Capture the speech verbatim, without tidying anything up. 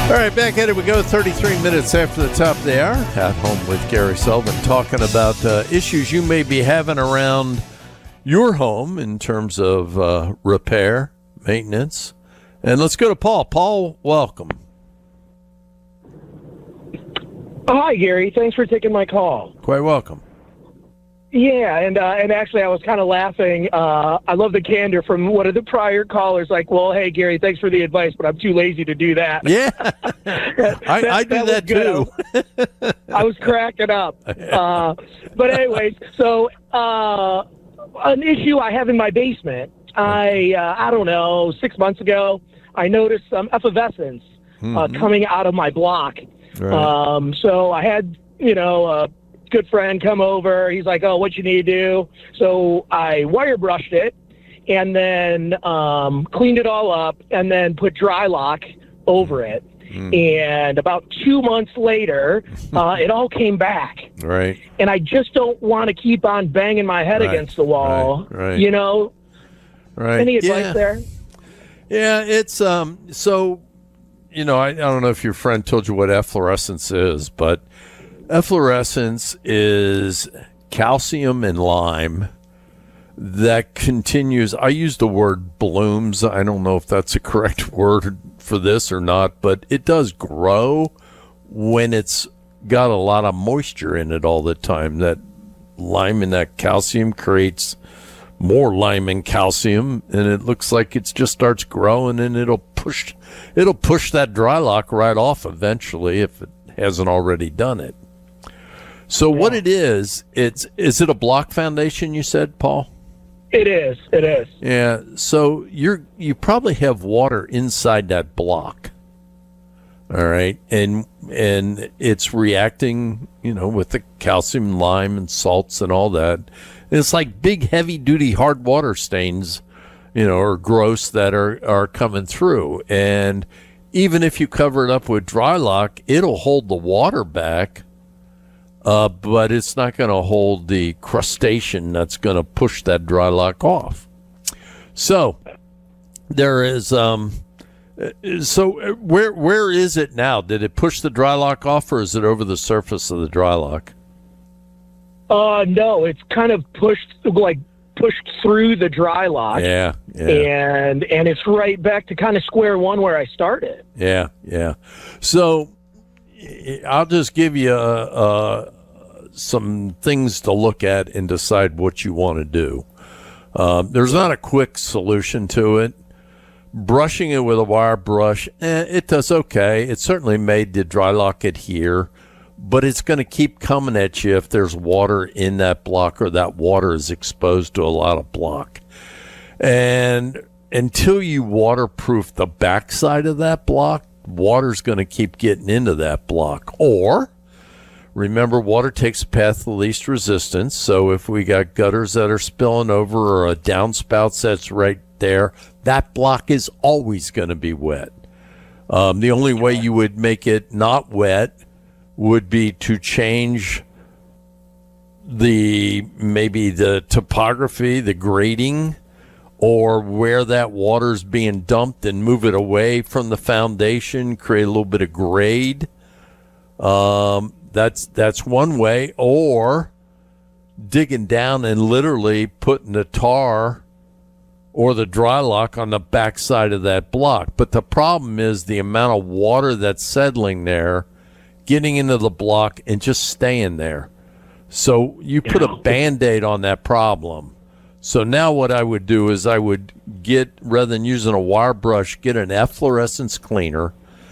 All right, back at it we go. thirty-three minutes after the top of the hour. At home with Gary Sullivan, talking about uh, issues you may be having around your home in terms of uh, repair, maintenance. And let's go to Paul. Paul, welcome. Oh, hi, Gary. Thanks for taking my call. Quite welcome. Yeah, and uh, and actually, I was kind of laughing. Uh, I love the candor from one of the prior callers. Like, well, hey, Gary, thanks for the advice, but I'm too lazy to do that. Yeah, that, I, that, I do that, that too. I was cracking up. Uh, but anyways, so uh, an issue I have in my basement. I uh, I don't know. Six months ago, I noticed some effervescence mm-hmm. uh, coming out of my block. Right. Um, so I had, you know. Uh, good friend come over. He's like, oh, what you need to do? So I wire brushed it and then um, cleaned it all up and then put dry lock over it. Mm. And about two months later, uh, it all came back. Right. And I just don't want to keep on banging my head right. against the wall. Right. Right. You know? Right. Any advice yeah. there? Yeah, it's um. So, you know, I, I don't know if your friend told you what efflorescence is, but efflorescence is calcium and lime that continues. I use the word blooms. I don't know if that's a correct word for this or not, but it does grow when it's got a lot of moisture in it all the time. That lime and that calcium creates more lime and calcium, and it looks like it just starts growing, and it'll push it'll push that dry lock right off eventually if it hasn't already done it. So yeah. What it is, it's is it a block foundation, you said, Paul? It is. It is. Yeah. So you're you probably have water inside that block. All right. And and it's reacting, you know, with the calcium, lime, and salts and all that. And it's like big, heavy duty hard water stains, you know, or gross that are, are coming through. And even if you cover it up with dry lock, it'll hold the water back. Uh, but it's not going to hold the crustacean that's going to push that dry lock off. So there is, um, so where where is it now? Did it push the dry lock off, or is it over the surface of the dry lock? Uh, no, it's kind of pushed, like pushed through the dry lock. Yeah, yeah. And and it's right back to kind of square one where I started. Yeah, yeah. So I'll just give you uh, uh, some things to look at and decide what you want to do. Uh, there's not a quick solution to it. Brushing it with a wire brush, eh, it does okay. It certainly made the dry lock adhere, but it's going to keep coming at you if there's water in that block or that water is exposed to a lot of block. And until you waterproof the backside of that block, water's going to keep getting into that block. Or, remember, water takes a path of least resistance. So if we got gutters that are spilling over or a downspout that's right there, that block is always going to be wet. Um, the only way you would make it not wet would be to change the maybe the topography, the grading, or where that water's being dumped and move it away from the foundation, create a little bit of grade. Um, that's that's one way. Or digging down and literally putting the tar or the dry lock on the backside of that block. But the problem is the amount of water that's settling there, getting into the block and just staying there. So you put a Band-Aid on that problem. So now what I would do is I would get, rather than using a wire brush, get an efflorescence cleaner